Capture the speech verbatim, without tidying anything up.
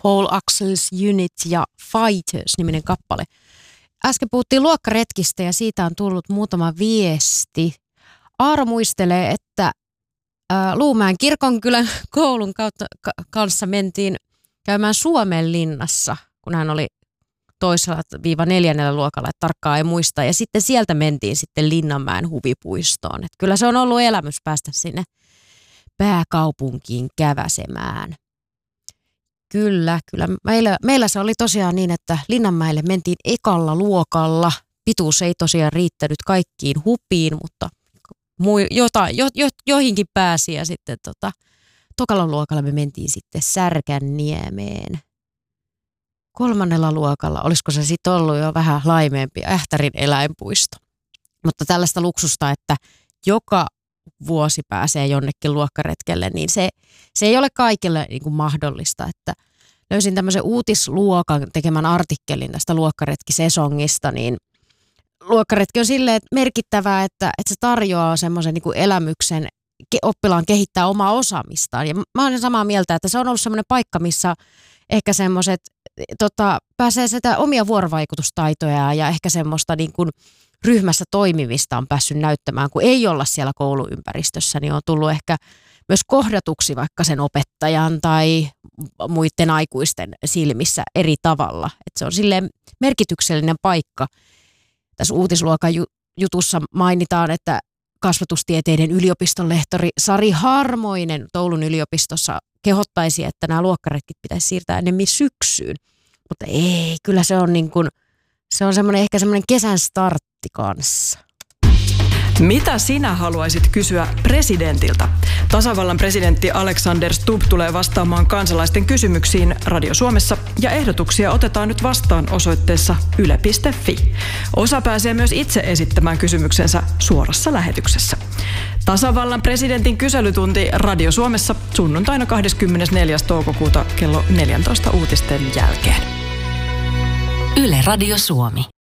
Paul Axels Unit ja Fighters-niminen kappale. Äsken puhuttiin luokkaretkistä ja siitä on tullut muutama viesti. Aaro muistelee, että ää, Luumäen kirkonkylän koulun kautta, ka, kanssa mentiin käymään Suomenlinnassa, kun hän oli toisella viiva neljännellä luokalla, että tarkkaan ei muista. Ja sitten sieltä mentiin sitten Linnanmäen huvipuistoon. Että kyllä se on ollut elämys päästä sinne pääkaupunkiin käväsemään. Kyllä, kyllä. Meillä, meillä se oli tosiaan niin, että Linnanmäelle mentiin ekalla luokalla. Pituus ei tosiaan riittänyt kaikkiin hupiin, mutta mui, jota, jo, jo, joihinkin pääsi. Ja sitten tota, tokalla luokalla me mentiin sitten Särkänniemeen. Kolmannella luokalla, olisiko se sitten ollut jo vähän laimeempi, Ähtärin eläinpuisto. Mutta tällaista luksusta, että joka vuosi pääsee jonnekin luokkaretkelle, niin se, se ei ole kaikille niin kuin mahdollista. Että löysin tämmöisen uutisluokan tekemän artikkelin tästä luokkaretkisesongista, niin luokkaretki on silleen merkittävää, että, että se tarjoaa semmoisen niin kuin elämyksen oppilaan kehittää omaa osaamistaan. Ja mä olen samaa mieltä, että se on ollut semmoinen paikka, missä ehkä semmoiset tota, pääsee sitä omia vuorovaikutustaitoja ja ehkä semmoista niin kuin ryhmässä toimimista on päässyt näyttämään, kun ei olla siellä kouluympäristössä, niin on tullut ehkä myös kohdatuksi vaikka sen opettajan tai muiden aikuisten silmissä eri tavalla. Että se on silleen merkityksellinen paikka. Tässä uutisluokan jutussa mainitaan, että kasvatustieteiden yliopiston lehtori Sari Harmoinen Oulun yliopistossa kehottaisi, että nämä luokkaretkit pitäisi siirtää enemmän syksyyn. Mutta ei, kyllä se on niin kuin, se on semmoinen ehkä semmoinen kesän startti kanssa. Mitä sinä haluaisit kysyä presidentiltä? Tasavallan presidentti Alexander Stubb tulee vastaamaan kansalaisten kysymyksiin Radio Suomessa ja ehdotuksia otetaan nyt vastaan osoitteessa yle piste fi. Osa pääsee myös itse esittämään kysymyksensä suorassa lähetyksessä. Tasavallan presidentin kyselytunti Radio Suomessa sunnuntaina kahdeskymmenesneljäs toukokuuta kello neljätoista uutisten jälkeen. Yle Radio Suomi.